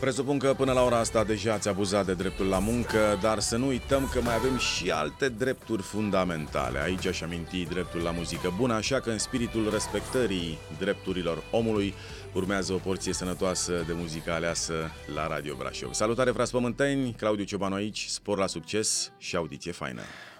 Presupun că până la ora asta deja ați abuzat de dreptul la muncă, dar să nu uităm că mai avem și alte drepturi fundamentale. Aici aș aminti dreptul la muzică bună, așa că în spiritul respectării drepturilor omului urmează o porție sănătoasă de muzică aleasă la Radio Brașov. Salutare, frați pământeni, Claudiu Ciobanu aici, spor la succes și audiție faină!